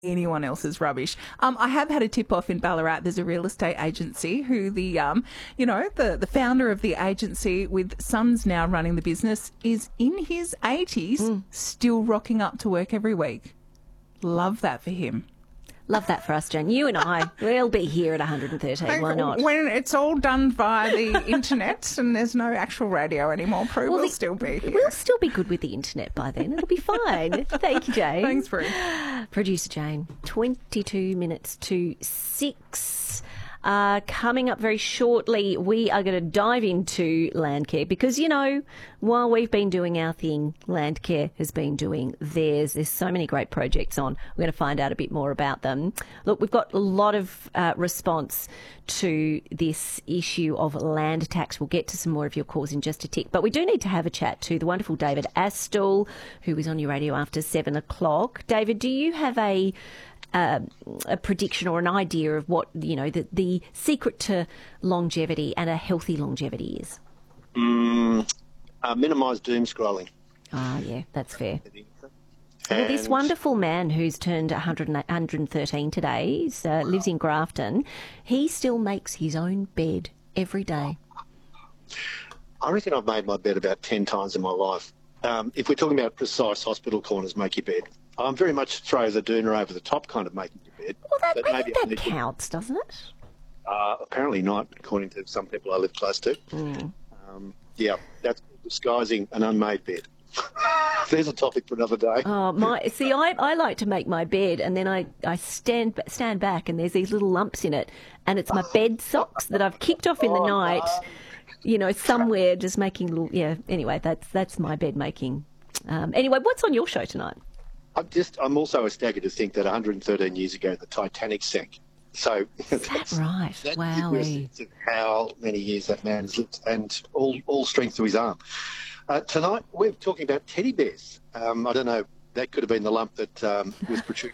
anyone else's rubbish. I have had a tip-off in Ballarat. There's a real estate agency who the founder of the agency with sons now running the business is in his 80s, still rocking up to work every week. Love that for him. Love that for us, Jen. You and I, we'll be here at 113. Why not? When it's all done via the internet and there's no actual radio anymore, Prue, we'll still be here. We'll still be good with the internet by then. It'll be fine. Thank you, Jane. Thanks, Prue. Producer Jane, 22 minutes to 6. Coming up very shortly, we are going to dive into Landcare because, while we've been doing our thing, Landcare has been doing theirs. There's so many great projects on. We're going to find out a bit more about them. Look, we've got a lot of response to this issue of land tax. We'll get to some more of your calls in just a tick. But we do need to have a chat to the wonderful David Astell, who is on your radio after 7 o'clock. David, do you have a prediction or an idea of what, the secret to longevity and a healthy longevity is? Minimise doom scrolling. Ah, yeah, that's fair. Well, this wonderful man who's turned 113 today, lives in Grafton, he still makes his own bed every day. I reckon I've made my bed about 10 times in my life. If we're talking about precise hospital corners, make your bed. I'm very much throw the doona over the top kind of making your bed. Well, that counts, doesn't it? Apparently not, according to some people I live close to. Yeah, that's disguising an unmade bed. There's a topic for another day. I like to make my bed and then I stand back and there's these little lumps in it and it's my bed socks that I've kicked off in the night, somewhere just making little, anyway, that's my bed making. Anyway, what's on your show tonight? I'm also staggered to think that 113 years ago the Titanic sank. So that's right. Wow. How many years that man has lived and all strength to his arm. Tonight we're talking about teddy bears. I don't know, that could have been the lump that was protruding.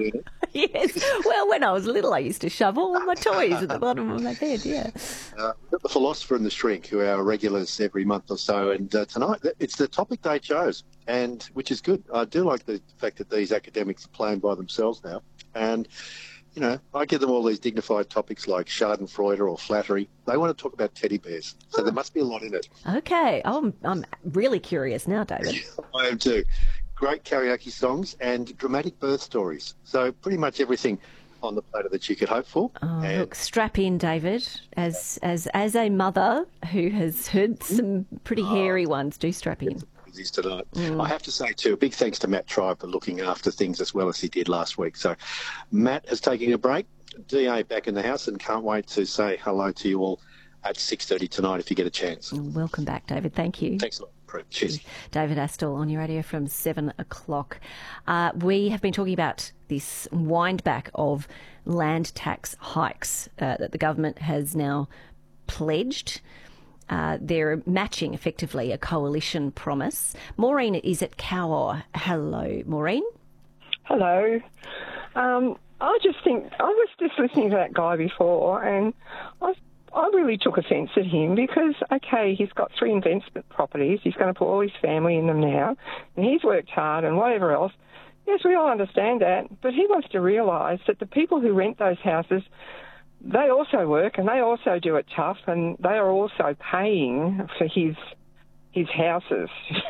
Yes. Well, when I was little, I used to shove all my toys at the bottom of my bed, yeah. We've got the Philosopher and the Shrink, who are our regulars every month or so, and tonight it's the topic they chose, and which is good. I do like the fact that these academics are playing by themselves now, and I give them all these dignified topics like schadenfreude or flattery. They want to talk about teddy bears, so there must be a lot in it. Okay, I'm really curious now, David. I am too. Great karaoke songs and dramatic birth stories. So pretty much everything on the platter that you could hope for. Look, strap in, David. As a mother who has heard some pretty hairy ones, do strap in. Tonight. I have to say too, a big thanks to Matt Tribe for looking after things as well as he did last week. So Matt is taking a break. DA back in the house and can't wait to say hello to you all at 6:30 tonight if you get a chance. Welcome back, David. Thank you. Thanks a lot. Cheers. David Astell on your radio from 7 o'clock. We have been talking about this wind back of land tax hikes that the government has now pledged. They're matching effectively a coalition promise. Maureen is at Cowor. Hello, Maureen. Hello. I just think I was just listening to that guy before, and I really took offence at him because, okay, he's got 3 investment properties. He's going to put all his family in them now, and he's worked hard and whatever else. Yes, we all understand that, but he wants to realise that the people who rent those houses, they also work and they also do it tough, and they are also paying for his houses.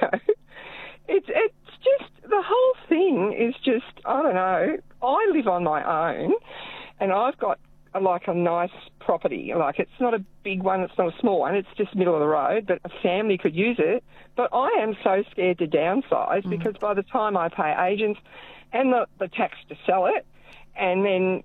It's just, the whole thing is just, I don't know. I live on my own, and I've got like a nice property. Like, it's not a big one, it's not a small one, it's just middle of the road, but a family could use it. But I am so scared to downsize because by the time I pay agents and the tax to sell it, and then,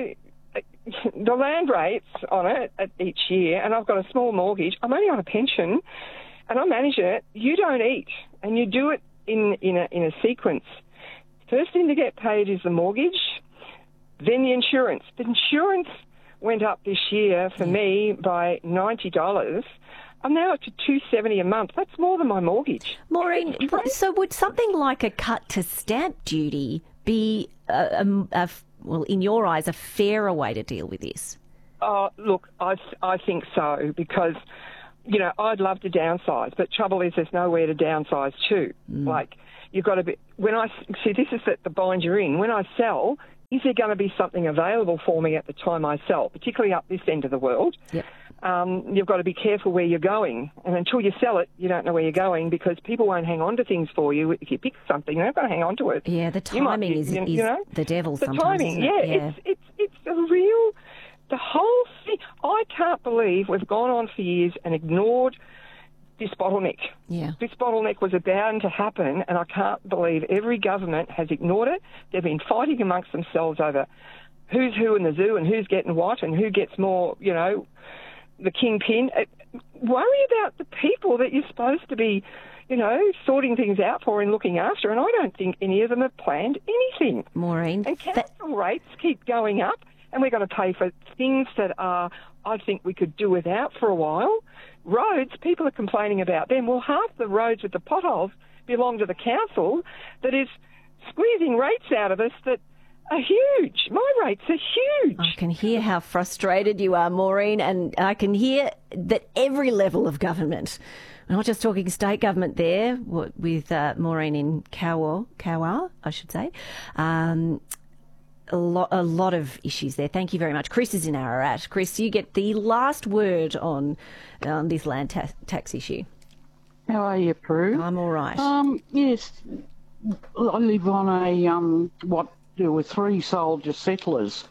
the land rates on it each year, and I've got a small mortgage, I'm only on a pension, and I manage it. You don't eat, and you do it in a sequence. First thing to get paid is the mortgage, then the insurance. The insurance went up this year for me by $90. I'm now up to $270 a month. That's more than my mortgage. Maureen, so would something like a cut to stamp duty be, well, in your eyes, a fairer way to deal with this? Look, I think so, because, I'd love to downsize, but trouble is there's nowhere to downsize to. Like, you've got to be... this is the bind you're in. When I sell, is there going to be something available for me at the time I sell, particularly up this end of the world? Yep. You've got to be careful where you're going. And until you sell it, you don't know where you're going because people won't hang on to things for you. If you pick something, you're not going to hang on to it. Yeah, the timing is the devil sometimes. The timing, yeah. It's a real... The whole thing... I can't believe we've gone on for years and ignored this bottleneck. Yeah. This bottleneck was bound to happen, and I can't believe every government has ignored it. They've been fighting amongst themselves over who's who in the zoo and who's getting what and who gets more, the kingpin. Worry about the people that you're supposed to be, sorting things out for and looking after, and I don't think any of them have planned anything. Maureen. And council rates keep going up, and we're going to pay for things that I think we could do without for a while. Roads, people are complaining about them. Well, half the roads with the potholes belong to the council that is squeezing rates out of us that are huge. My rates are huge. I can hear how frustrated you are, Maureen, and I can hear that every level of government, we're not just talking state government there, with Maureen in Kawa, I should say, a lot of issues there. Thank you very much. Chris is in Ararat. Chris, you get the last word on this land tax issue. How are you, Prue? I'm all right. Yes, I live on a there were three soldier settlers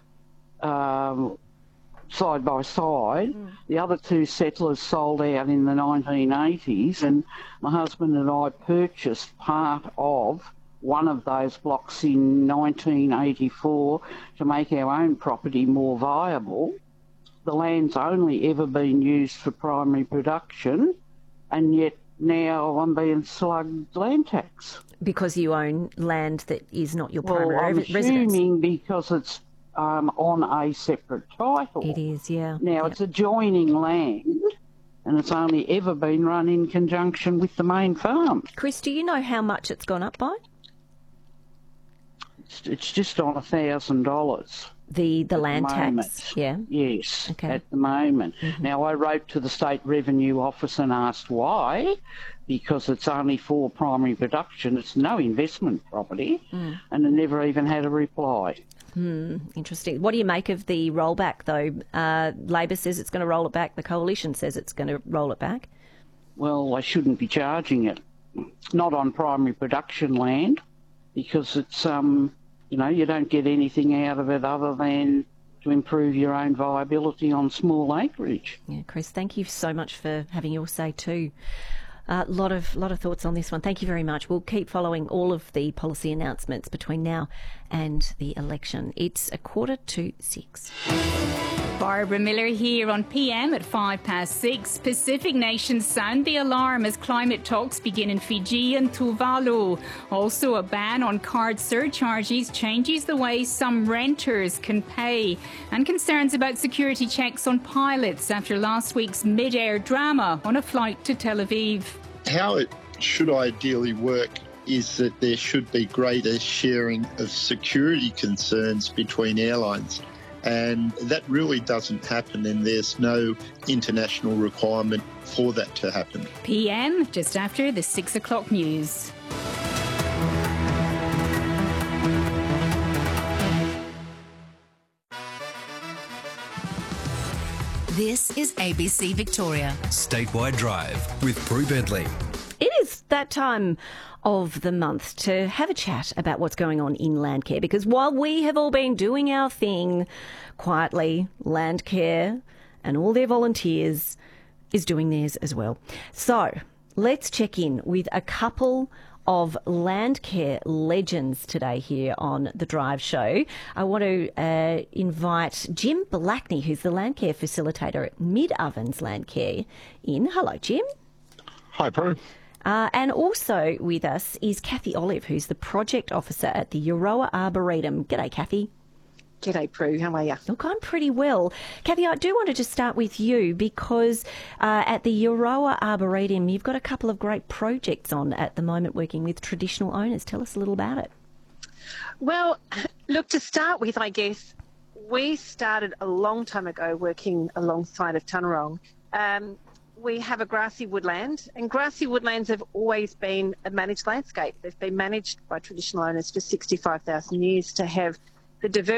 side by side. The other two settlers sold out in the 1980s, and my husband and I purchased part of one of those blocks in 1984 to make our own property more viable. The land's only ever been used for primary production, and yet now I'm being slugged land tax. Because you own land that is not your primary residence? I'm assuming because it's on a separate title. It is, yeah. Now, it's adjoining land, and it's only ever been run in conjunction with the main farm. Chris, do you know how much it's gone up by? It's just on $1,000. The land tax, yeah? Yes, okay. At the moment. Mm-hmm. Now, I wrote to the State Revenue Office and asked why, because it's only for primary production. It's no investment property, and I never even had a reply. Interesting. What do you make of the rollback, though? Labor says it's going to roll it back. The Coalition says it's going to roll it back. Well, they shouldn't be charging it. Not on primary production land, because it's... you don't get anything out of it other than to improve your own viability on small acreage. Yeah, Chris, thank you so much for having your say too. A lot of thoughts on this one. Thank you very much. We'll keep following all of the policy announcements between now and the election. It's 5:45. Barbara Miller here on PM at 6:05. Pacific nations sound the alarm as climate talks begin in Fiji and Tuvalu. Also, a ban on card surcharges changes the way some renters can pay. And concerns about security checks on pilots after last week's mid-air drama on a flight to Tel Aviv. How it should ideally work is that there should be greater sharing of security concerns between airlines. And that really doesn't happen, and there's no international requirement for that to happen. PM, just after the 6 o'clock news. This is ABC Victoria. Statewide Drive with Prue Bentley. It is that time of the month to have a chat about what's going on in Landcare, because while we have all been doing our thing quietly, Landcare and all their volunteers is doing theirs as well. So let's check in with a couple of Landcare legends today here on The Drive Show. I want to invite Jim Blackney, who's the Landcare facilitator at Mid-Ovens Landcare in. Hello, Jim. Hi, Prue. And also with us is Kathy Olive, who's the project officer at the Euroa Arboretum. G'day, Kathy. G'day, Prue. How are you? Look, I'm pretty well. Kathy, I do want to just start with you because at the Euroa Arboretum, you've got a couple of great projects on at the moment working with traditional owners. Tell us a little about it. Well, look, to start with, I guess, we started a long time ago working alongside of Tanarong. We have a grassy woodland, and grassy woodlands have always been a managed landscape. They've been managed by traditional owners for 65,000 years to have the diversity